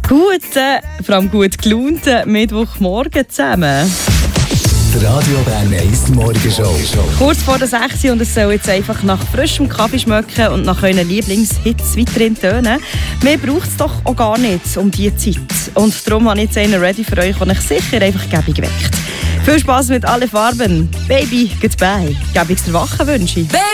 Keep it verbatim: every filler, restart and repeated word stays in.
Guten, vor allem gut gelaunten Mittwochmorgen zusammen. Die Radio Bern eins Morgenshow. Kurz vor der sechs und es soll jetzt einfach nach frischem Kaffee schmecken und nach euren Lieblingshits weiterhin tönen. Mehr braucht es doch auch gar nicht um diese Zeit. Und darum habe ich jetzt einen ready für euch, der euch sicher einfach gäbig weckt. Viel Spass mit allen Farben. Baby, goodbye. Gäbiges Erwachen wünsche ich.